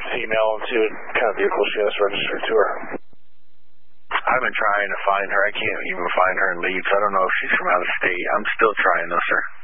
email and see what kind of vehicle she has registered to her. I've been trying to find her. I can't even find her in Leeds. I don't know if she's from out of state. I'm still trying though, sir.